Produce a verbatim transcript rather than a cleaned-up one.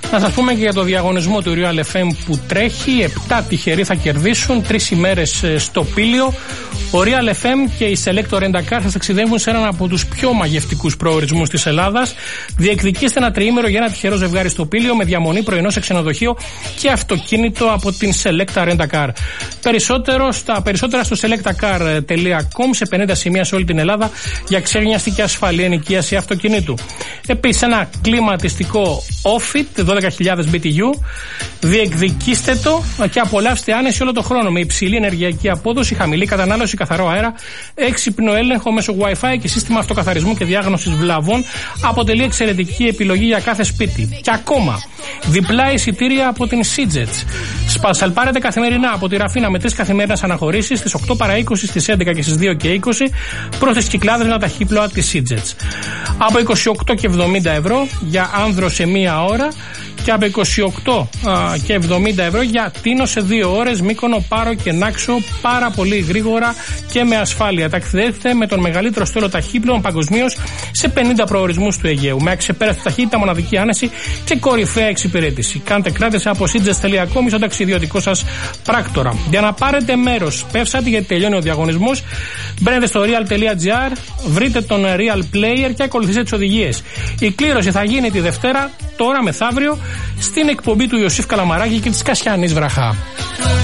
Να σας πούμε και για το διαγωνισμό του Real εφ εμ που τρέχει. Επτά τυχεροί θα κερδίσουν τρεις ημέρες στο Πήλιο. Ο Real εφ εμ και η Selector Rent a Car θα ταξιδεύουν σε έναν από τους πιο μαγευτικούς προορισμούς της Ελλάδας. Διεκδικήστε ένα τριήμερο για ένα τυχερό ζευγάρι στο Πήλιο με διαμονή, πρωινό σε ξενοδοχείο και αυτοκίνητο από την Selector Rent a Car. Περισσότερο στα, περισσότερα στο selectacar τελεία com, σε πενήντα σημεία σε όλη την Ελλάδα για ξένιαστη και ασφαλή ενοικίαση αυτοκινήτου. Επίσης, ένα κλιματιστικό Ofit δώδεκα χιλιάδες μπι τι γιου. Διεκδικήστε το και απολαύστε άνεση όλο το χρόνο με υψηλή ενεργειακή απόδοση, χαμηλή κατανάλωση, καθαρό αέρα, έξυπνο έλεγχο μέσω Wi-Fi και σύστημα αυτοκαθαρισμού και διάγνωσης βλαβών. Αποτελεί εξαιρετική επιλογή για κάθε σπίτι. Και ακόμα, διπλά εισιτήρια από την Seajets. Σπασαλπάρετε καθημερινά από τη Ραφίνα με τρεις καθημερινές αναχωρήσεις στις οκτώ παρά είκοσι, στις έντεκα και στις δύο και είκοσι προς τις Κυκλάδες με τα ταχύπλοα της Seajets. Από είκοσι οκτώ και εβδομήντα ευρώ για άνδρο σε μία ώρα και από είκοσι οκτώ και εβδομήντα ευρώ για Τίνο σε δύο ώρες, Μύκονο, Πάρο και Νάξο, πάρα πολύ γρήγορα και με ασφάλεια. Ταξιδεύετε με τον μεγαλύτερο στόλο ταχύπλων παγκοσμίως σε πενήντα προορισμούς του Αιγαίου. Με αξεπέραστη ταχύτητα, μοναδική άνεση και κορυφαία εξυπηρέτηση. Κάντε κράτηση από seajets τελεία com στον ταξιδιωτικό σας πράκτορα. Για να πάρετε μέρος, πεύσατε γιατί τελειώνει ο διαγωνισμός. Μπαίνετε στο real τελεία gr, βρείτε τον Real Player και ακολουθήστε τις οδηγίες. Η κλήρωση θα γίνει τη Δευτέρα, τώρα μεθαύριο, στην εκπομπή του Ιωσήφ Καλαμαράκη και της Κασιανής Βραχά.